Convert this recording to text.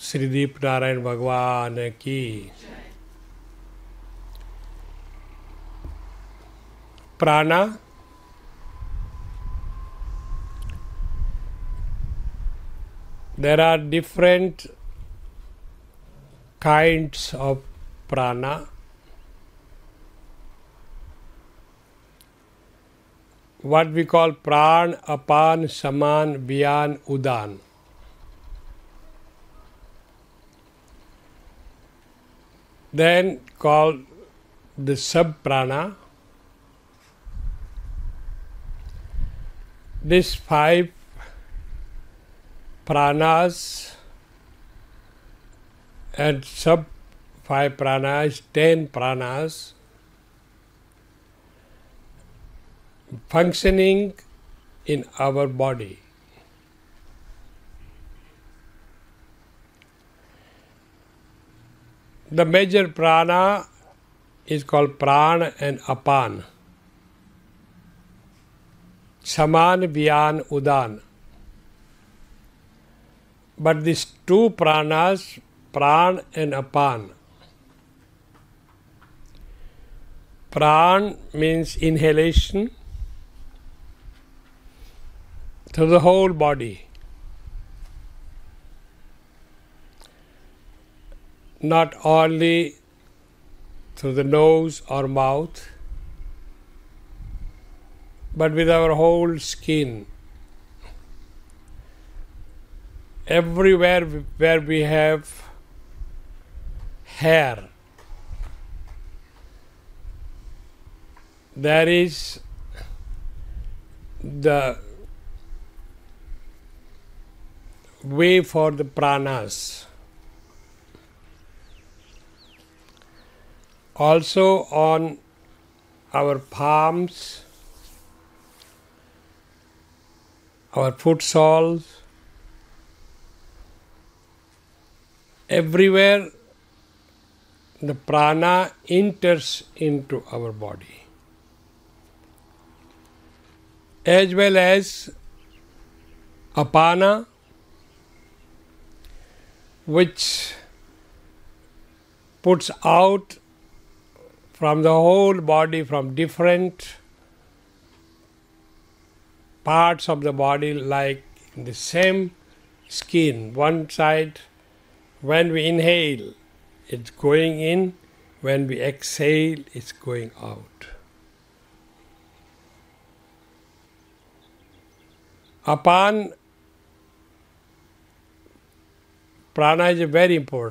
श्रीदीप नारायण भगवान की। प्राणा, there are different kinds of prana. What we call pran, apan, saman, vyan, udan. Then called the sub-prana. These 5 pranas and sub 5 pranas, 10 pranas, functioning in our body. The major prana is called pran and apan. Saman, vyan, udan. But these 2 pranas, pran and apan. Pran means inhalation to the whole body. Not only through the nose or mouth, but with our whole skin. Everywhere where we have hair, there is the way for the pranas. Also on our palms, our foot soles, everywhere the prana enters into our body. As well as apana, which puts out from the whole body, from different parts of the body, like the same skin. One side, when we inhale, it's going in. When we exhale, it's going out. Apan prana is very important.